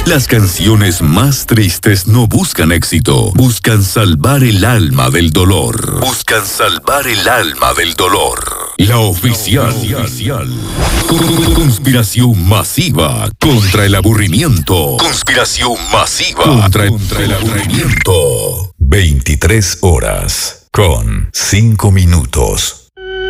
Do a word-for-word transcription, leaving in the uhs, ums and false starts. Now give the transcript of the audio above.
Las canciones más tristes no buscan éxito, buscan salvar el alma del dolor. Buscan salvar el alma del dolor. La oficial. Conspiración masiva contra el aburrimiento. Conspiración masiva contra, contra el aburrimiento. veintitrés horas con cinco minutos.